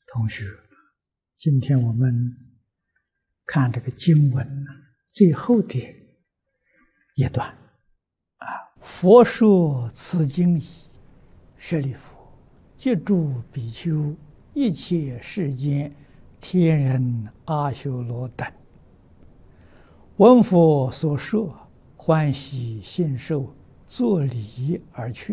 同学，今天我们看这个经文最后的一段佛说此经已，舍利弗，即诸比丘、一切世间天人、阿修罗等，闻佛所说，欢喜信受，作礼而去。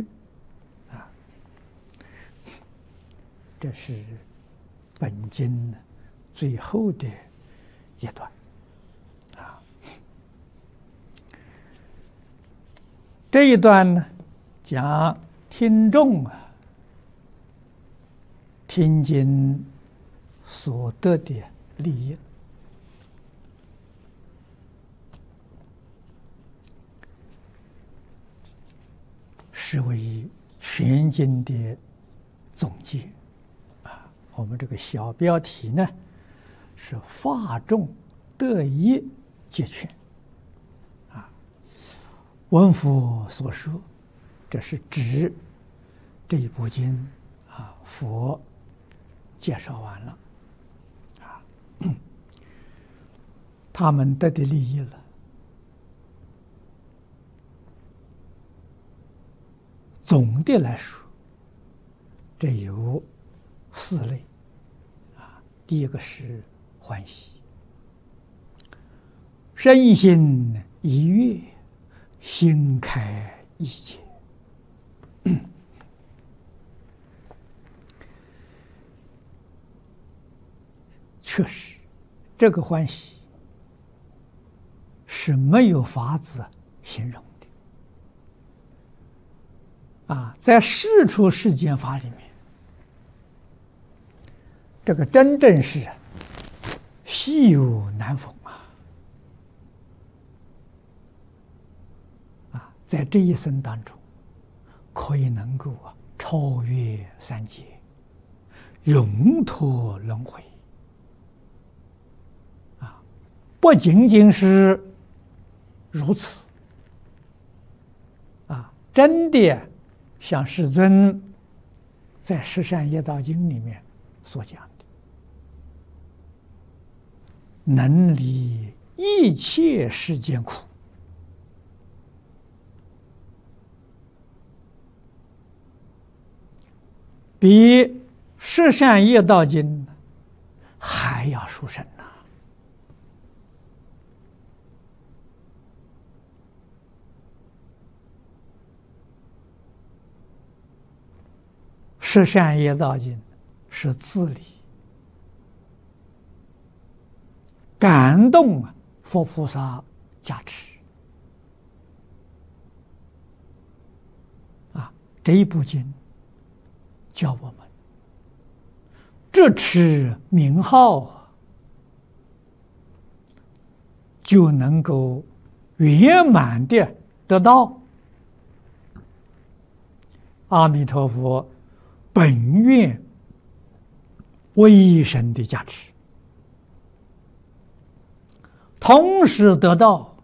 这是本经最后的一段这一段呢，讲听众听经所得的利益，是为全经的总结。我们这个小标题呢是法众得益皆全闻佛所说，这是指这一部经佛介绍完了他们得的利益了。总的来说，这有四类第一个是欢喜，身心一悦，心开意解。确实，这个欢喜是没有法子形容的在世出世间法里面，这个真正是稀有难逢在这一生当中，可以能够超越三界，永脱轮回不仅仅是如此真的像世尊在《十善业道经》里面所讲的，能离一切世间苦，比《十善业道经》还要殊胜《十善业道经》是自理感动佛菩萨加持这一部经教我们这持名号就能够圆满的得到阿弥陀佛本愿威神的加持，同时得到